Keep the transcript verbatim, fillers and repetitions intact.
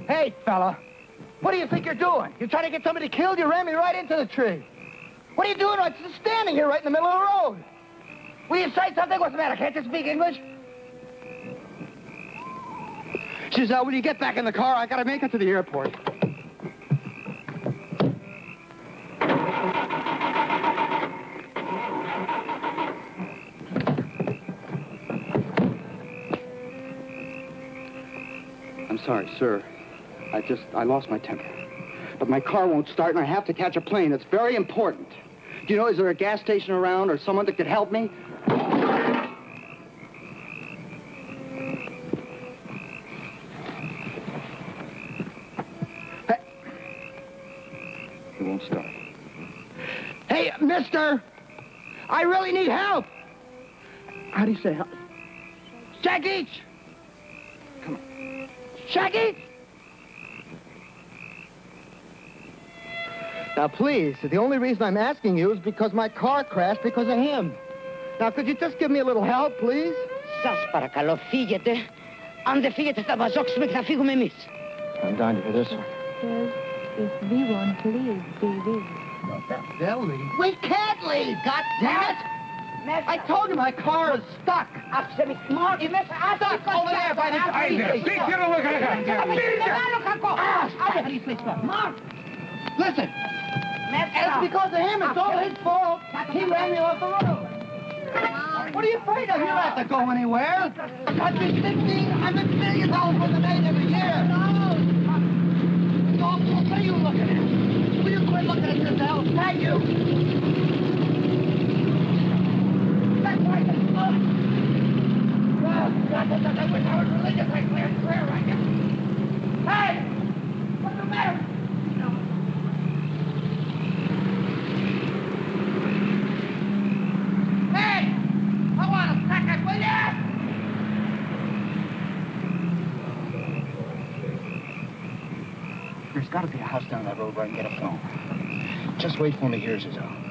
Hey, fella. What do you think you're doing? You're trying to get somebody killed? You ran me right into the tree. What are you doing? I'm just standing here right in the middle of the road. Will you say something? What's the matter? Can't you speak English? Giselle, will you get back in the car? I gotta make it to the airport. I'm sorry, sir. I just, I lost my temper. But my car won't start and I have to catch a plane. It's very important. Do you know, is there a gas station around or someone that could help me? Hey. It won't start. Hey, mister! I really need help! How do you say help? Shaggy! Come on. Shaggy! Now, please, the only reason I'm asking you is because my car crashed because of him. Now, could you just give me a little help, please? Σας παρακαλώ, φύγετε. Αν δεν φύγετε, θα μας δόξουμε και θα φύγουμε εμείς. I'm dying to hear this one. Says, if we want to leave, we will. They'll leave. We can't leave, God damn it! I told you my car is stuck. Άφησε με smart. Είμαι Stuck over there by the train station. Mark! Listen, it's because of him. It's all his fault. He ran me off the road. What are you afraid of? You don't have to go anywhere. The country's fifteen hundred million dollars worth of aid every year. No. What are you looking at? Will you quit looking at yourself? Thank you. That's right. That's good. Oh, God, I wish I was religious. I clear and clear right now. Hey! What's the matter? Hey! I want a second, will ya? There's got to be a house down that road where I can get a phone. Just wait for him to hear us out.